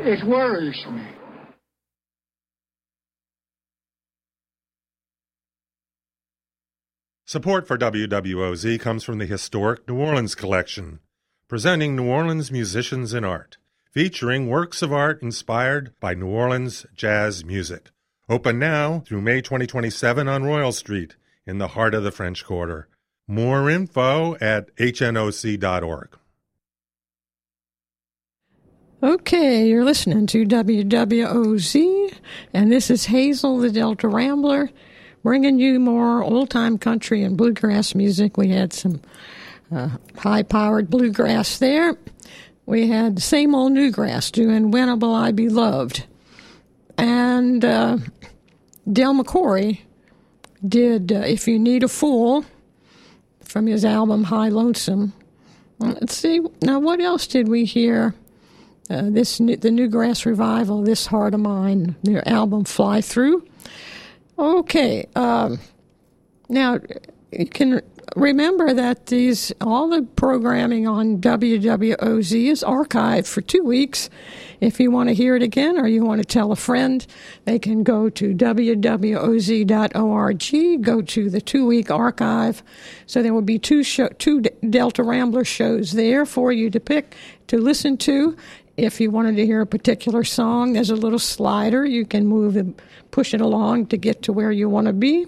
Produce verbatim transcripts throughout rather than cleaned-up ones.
it worries me. Support for W W O Z comes from the Historic New Orleans Collection, presenting New Orleans musicians and art, featuring works of art inspired by New Orleans jazz music. Open now through May twenty twenty-seven on Royal Street in the heart of the French Quarter. More info at H N O C dot org. Okay, you're listening to W W O Z, and this is Hazel the Delta Rambler, bringing you more old-time country and bluegrass music. We had some uh, high-powered bluegrass there. We had the same old newgrass doing When Will I Be Loved. And uh, Del McCoury did uh, If You Need a Fool from his album High Lonesome. Let's see, now what else did we hear? Uh, this the Newgrass Revival, This Heart of Mine, their album Fly Through. Okay, um, now you can remember that these all the programming on W W O Z is archived for two weeks. If you want to hear it again or you want to tell a friend, they can go to W W O Z dot org, go to the two-week archive. So there will be two show, two Delta Rambler shows there for you to pick, to listen to. If you wanted to hear a particular song, there's a little slider. You can move and push it along to get to where you want to be.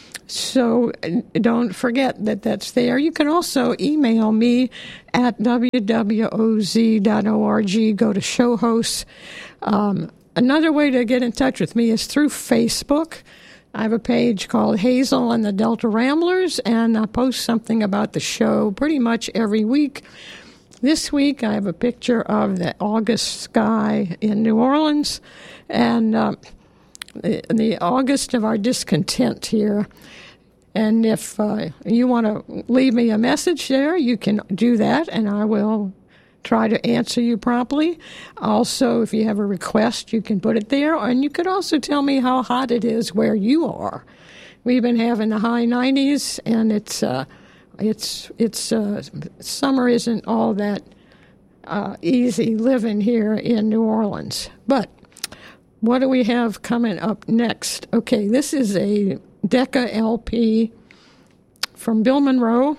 So don't forget that that's there. You can also email me at W W O Z dot org. Go to show hosts. Um, another way to get in touch with me is through Facebook. I have a page called Hazel and the Delta Ramblers, and I post something about the show pretty much every week. This week, I have a picture of the August sky in New Orleans, and uh, the, the August of our discontent here. And if uh, you want to leave me a message there, you can do that, and I will try to answer you promptly. Also, if you have a request, you can put it there, and you could also tell me how hot it is where you are. We've been having the high nineties, and it's... Uh, It's it's uh, summer isn't all that uh, easy living here in New Orleans. But what do we have coming up next? Okay, this is a Decca L P from Bill Monroe,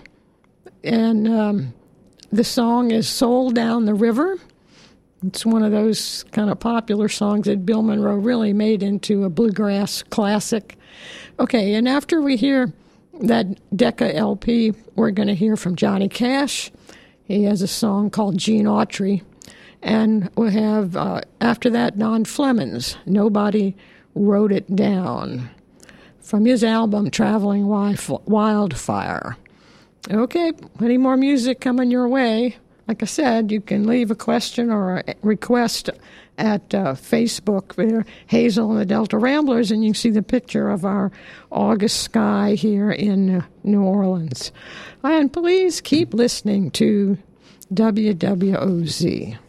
and um, the song is Soul Down the River. It's one of those kind of popular songs that Bill Monroe really made into a bluegrass classic. Okay, and after we hear that Decca L P, we're going to hear from Johnny Cash. He has a song called Gene Autry. And we'll have, uh, after that, Don Flemons, Nobody Wrote It Down, from his album Traveling Wildfire. Okay, plenty more music coming your way. Like I said, you can leave a question or a request at uh, Facebook there, Hazel and the Delta Ramblers, and you can see the picture of our August sky here in uh, New Orleans. And please keep listening to W W O Z.